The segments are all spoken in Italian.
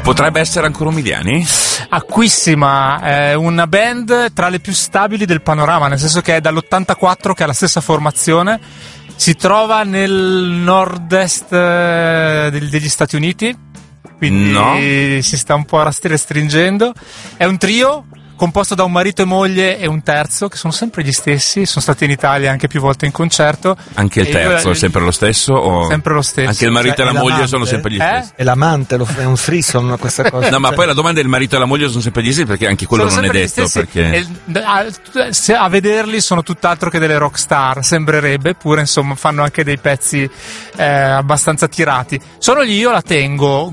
Potrebbe essere ancora Umiliani? Acquissima, è una band tra le più stabili del panorama, nel senso che è dall'84 che ha la stessa formazione, si trova nel nord-est degli Stati Uniti, quindi si sta un po' restringendo. È un trio composto da un marito e moglie e un terzo, che sono sempre gli stessi, sono stati in Italia anche più volte in concerto. Anche il terzo è sempre lo stesso? O sempre lo stesso. Anche il marito e la moglie sono sempre gli stessi? E l'amante, è un threesome questa cosa? No, ma poi la domanda è: il marito e la moglie sono sempre gli stessi? Perché anche quello non è detto. Perché a vederli sono tutt'altro che delle rock star, sembrerebbe, eppure insomma fanno anche dei pezzi abbastanza tirati. Sono gli Io la tengo,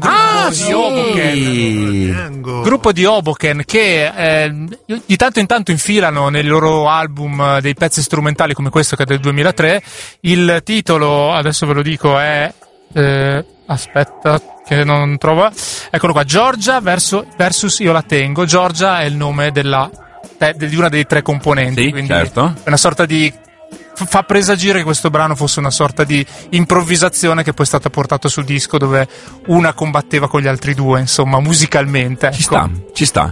gruppo di Hoboken che di tanto in tanto infilano nei loro album dei pezzi strumentali come questo che è del 2003. Il titolo, adesso ve lo dico, è aspetta che non trovo, eccolo qua, Georgia versus Io la tengo. Georgia è il nome di una dei tre componenti, sì, quindi certo. è una sorta di fa presagire che questo brano fosse una sorta di improvvisazione che poi è stata portata sul disco, dove una combatteva con gli altri due, insomma, musicalmente. Ecco. Ci sta.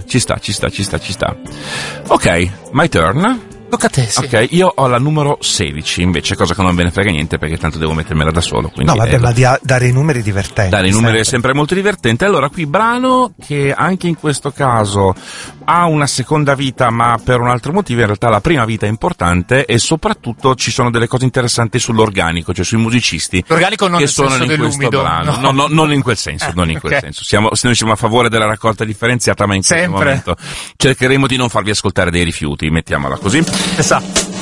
Ok, my turn. Tocca a te, sì. Ok, io ho la numero 16 invece, cosa che non me ne frega niente perché tanto devo mettermela da solo. Quindi no, vabbè, ma dare i numeri divertenti. Dare i numeri è sempre molto divertente. Allora, qui brano che anche in questo caso ha una seconda vita, ma per un altro motivo. In realtà la prima vita è importante e soprattutto ci sono delle cose interessanti sull'organico, cioè sui musicisti. L'organico non che nel sono senso in questo dell'umido. brano. No, non in quel senso, non in quel okay. senso. Noi siamo a favore della raccolta differenziata, ma in questo momento cercheremo di non farvi ascoltare dei rifiuti, mettiamola così. Esatto.